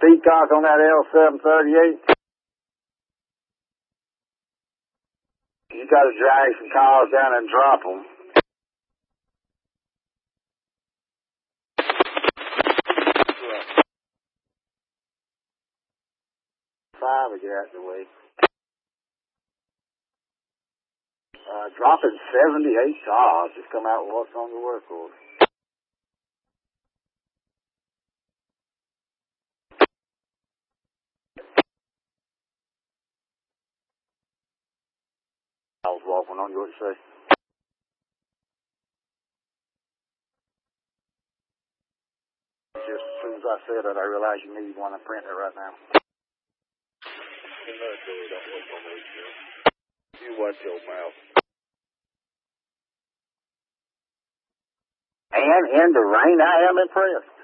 Peacock on that L738. You got to drag some cars down and drop them. Five to get out of the way. Dropping 78 cars. Just come out with what's on the work order. I was walking on your say. Just as soon as I said it, I realized you need one to print it right now. You watch your mouth. And in the rain, I am impressed.